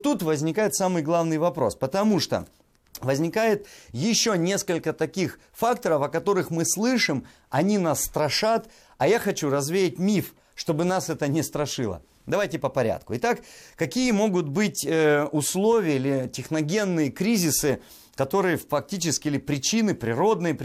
Тут возникает самый главный вопрос, потому что возникает еще несколько таких факторов, о которых мы слышим, они нас страшат, а я хочу развеять миф, чтобы нас это не страшило. Давайте по порядку. Итак, какие могут быть условия или техногенные кризисы, которые фактически или причины, природные